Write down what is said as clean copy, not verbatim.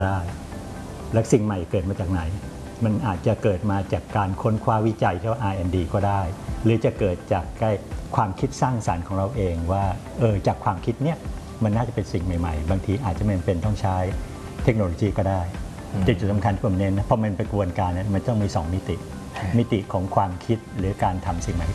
ได้และสิ่งใหม่เกิดมาจากไหนมันอาจจะเกิดมาจากการค้นคว้าวิจัยที่ว่า R&D ก็ได้หรือจะเกิดจากความคิดสร้างสรรค์ของเราเองว่าจากความคิดเนี้ยมันน่าจะเป็นสิ่งใหม่ๆบางทีอาจจะเป็นต้องใช้เทคโนโลยีก็ได้จุดสำคัญที่ผมเน้นนะเพราะมันเป็นกระบวนการนั้นมันต้องมี2มิติของความคิดหรือการทำสิ่งใหม่